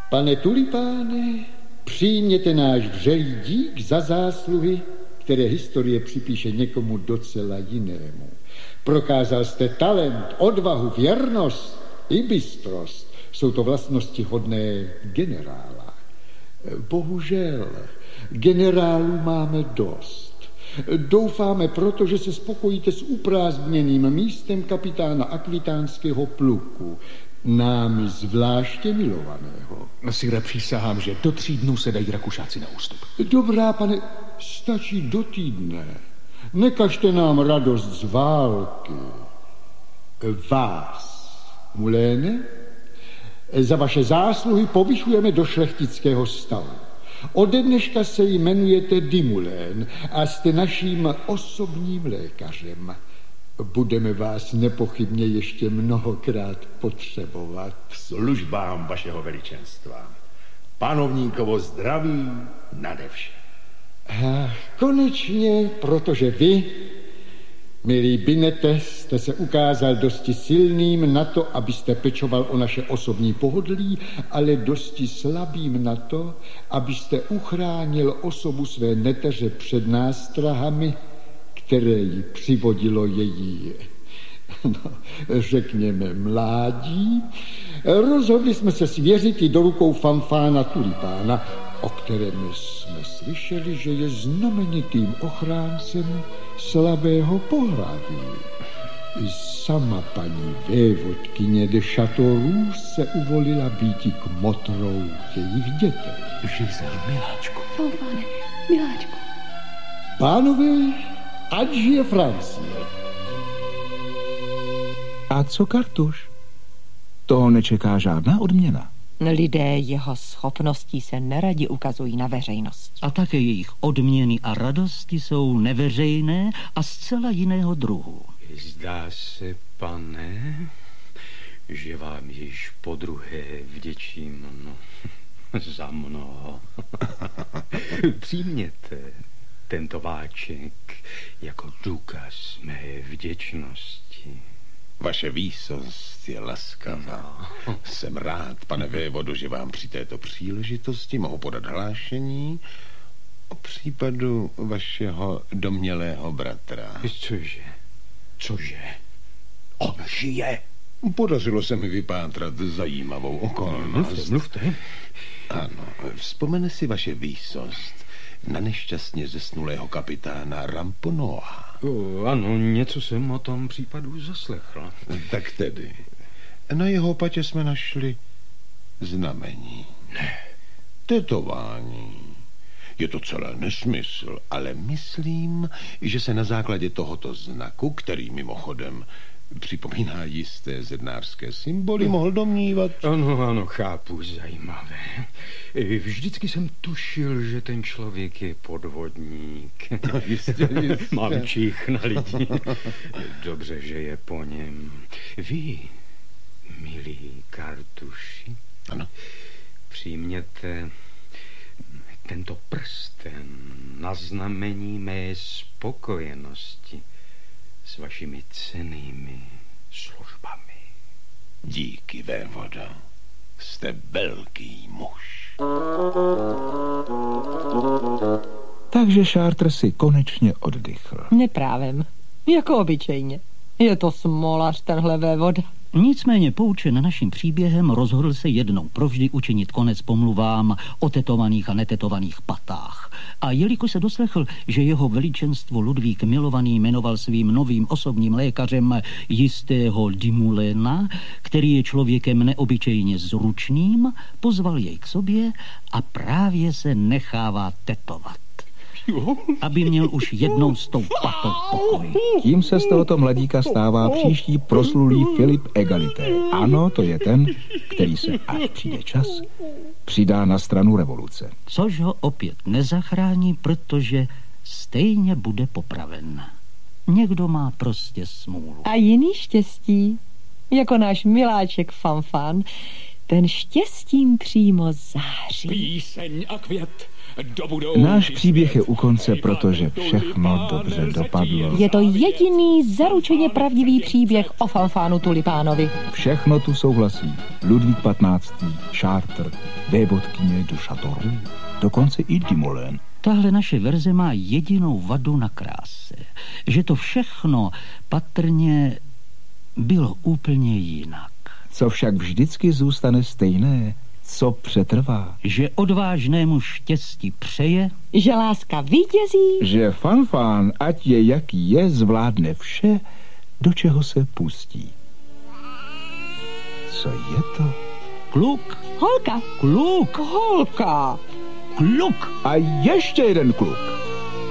Pane Tulipáne, přijměte náš vřelý dík za zásluhy, které historie připíše někomu docela jinému. Prokázal jste talent, odvahu, věrnost i bystrost. Jsou to vlastnosti hodné generála. Bohužel, generálů máme dost. Doufáme proto, že se spokojíte s uprázdněným místem kapitána akvitánského pluku, námi zvláště milovaného. Sire, přísahám, že do 3 dnů se dají Rakušáci na ústup. Dobrá, pane, stačí do týdne. Nekažte nám radost z války. Vás, Muléne, za vaše zásluhy povyšujeme do šlechtického stavu. Ode dneška se jmenujete Dimulén a jste naším osobním lékařem. Budeme vás nepochybně ještě mnohokrát potřebovat. Službám vašeho veličenstva. Panovníkovo zdraví nade vše. Konečně, protože vy, milý Binete, jste se ukázal dosti silným na to, abyste pečoval o naše osobní pohodlí, ale dosti slabým na to, abyste uchránil osobu své neteře před nástrahami, které jí přivodilo její, řekněme, mládí. Rozhodli jsme se svěřit i do rukou Fanfána Tulipána, o kterém jsme slyšeli, že je znamenitým ochráncem slabého pohlaví. Sama paní vévodkyně de Châteauroux se uvolila býti kmotrou jejich dětí. Žizel, miláčku. Fanfáne, miláčku. Pánové, ať žije Francie. A co Kartuš? Toho nečeká žádná odměna. Lidé jeho schopností se neradi ukazují na veřejnosti. A také jejich odměny a radosti jsou neveřejné a zcela jiného druhu. Zdá se, pane, že vám již podruhé vděčím za mnoho. Přijměte tento váček jako důkaz mé vděčnosti. Vaše výsost je laskavá. No. Jsem rád, pane vévodo, že vám při této příležitosti mohu podat hlášení o případu vašeho domnělého bratra. Cože? On žije? Podařilo se mi vypátrat zajímavou okolnost. Mluvte. Ano, vzpomene si vaše výsost na nešťastně zesnulého kapitána Ramponoa. Ano, něco jsem o tom případu zaslechl. Tak tedy, na jeho patě jsme našli znamení. Ne. Tetování. Je to celé nesmysl, ale myslím, že se na základě tohoto znaku, který mimochodem připomíná jisté zednářské symboly, mohl domnívat. Ano, chápu, zajímavé. Vždycky jsem tušil, že ten člověk je podvodník. No, jistě. Mám čich na lidi. Dobře, že je po něm. Vy, milí Kartuši, ano, přijměte tento prsten na znamení mé spokojenosti s vašimi cennými službami. Díky, vévodo. Jste velký muž. Takže Chartres si konečně oddychl. Neprávem, jako obyčejně. Je to smolař, tenhle vévoda. Nicméně poučen naším příběhem rozhodl se jednou provždy učinit konec pomluvám o tetovaných a netetovaných patách. A jelikož se doslechl, že jeho veličenstvo Ludvík milovaný jmenoval svým novým osobním lékařem jistého Dimuléna, který je člověkem neobyčejně zručným, pozval jej k sobě a právě se nechává tetovat. Aby měl už jednou s tou patou pokoj. Tím se z tohoto mladíka stává příští proslulý Filip Egalité. Ano, to je ten, který se, až přijde čas, přidá na stranu revoluce. Což ho opět nezachrání, protože stejně bude popraven. Někdo má prostě smůlu. A jiný štěstí, jako náš miláček Fanfán, ten štěstím přímo září. Píseň a květ Náš příběh je u konce, protože všechno dobře dopadlo. Je to jediný zaručeně pravdivý příběh o Fanfánu Tulipánovi. Všechno tu souhlasí. Ludvík 15., Chartres, vévodkyně de Châteauroux, dokonce i Dumoulin. Tahle naše verze má jedinou vadu na kráse, že to všechno patrně bylo úplně jinak. Co však vždycky zůstane stejné, co přetrvá. Že odvážnému štěstí přeje, že láska vítězí, že Fanfán, ať je jaký je, zvládne vše, do čeho se pustí. Co je to? Kluk. Holka. Kluk. Holka. Kluk. A ještě jeden kluk.